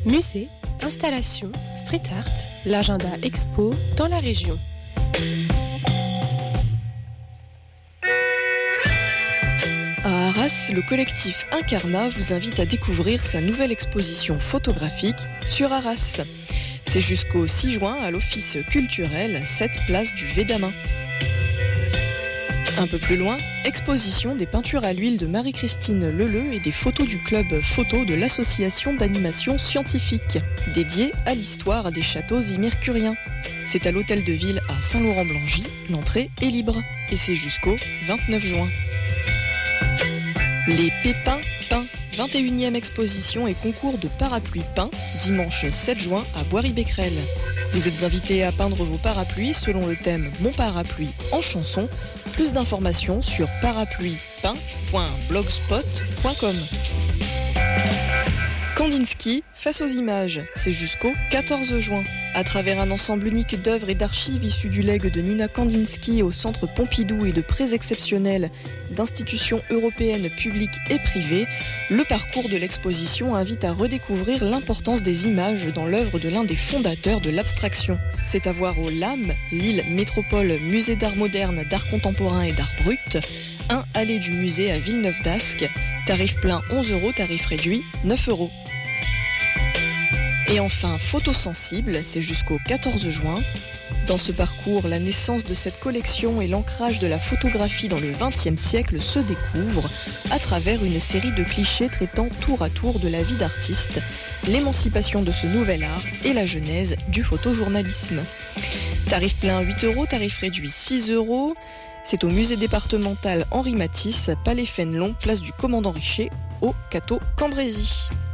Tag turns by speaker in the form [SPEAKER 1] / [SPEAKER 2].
[SPEAKER 1] Musée, installation, street art, l'agenda expo dans la région.
[SPEAKER 2] À Arras, le collectif Incarnat vous invite à découvrir sa nouvelle exposition photographique sur Arras. C'est jusqu'au 6 juin à l'Office culturel 7 place du Védamin. Un peu plus loin, exposition des peintures à l'huile de Marie-Christine Leleu et des photos du club photo de l'association d'animation scientifique, dédiée à l'histoire des châteaux immercuriens. C'est à l'hôtel de ville à Saint-Laurent-Blangy, l'entrée est libre et c'est jusqu'au 29 juin. Les Pépins peints, 21e exposition et concours de parapluies peints, dimanche 7 juin à Boiry-Becquerel. Vous êtes invités à peindre vos parapluies selon le thème « Mon parapluie en chanson ». Plus d'informations sur parapluiepeint.blogspot.com. Kandinsky, face aux images, c'est jusqu'au 14 juin. À travers un ensemble unique d'œuvres et d'archives issues du legs de Nina Kandinsky au Centre Pompidou et de prêts exceptionnels d'institutions européennes publiques et privées, le parcours de l'exposition invite à redécouvrir l'importance des images dans l'œuvre de l'un des fondateurs de l'abstraction. C'est à voir au LAM, Lille Métropole Musée d'art moderne, d'art contemporain et d'art brut, 1 allée du musée à Villeneuve-d'Ascq, tarif plein 11 €, tarif réduit 9 €. Et enfin, Photosensible, c'est jusqu'au 14 juin. Dans ce parcours, la naissance de cette collection et l'ancrage de la photographie dans le XXe siècle se découvrent à travers une série de clichés traitant tour à tour de la vie d'artiste, l'émancipation de ce nouvel art et la genèse du photojournalisme. Tarif plein 8 €, tarif réduit 6 €. C'est au musée départemental Henri Matisse, Palais Fénelon, place du Commandant Richer, au Cateau Cambrésis.